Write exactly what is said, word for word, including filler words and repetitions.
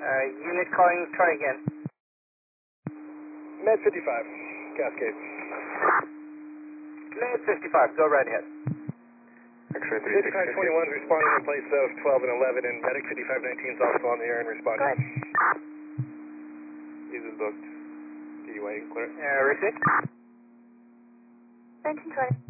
Uh, unit calling, try again. Med fifty-five, Cascade. Med fifty-five, go right ahead. X-ray fifty-five twenty-one is responding in place of twelve and eleven, and Medic fifty-five nineteen is also on the air and responding. Go ahead. He's booked. D U A, clear. Uh, receive. nineteen twenty.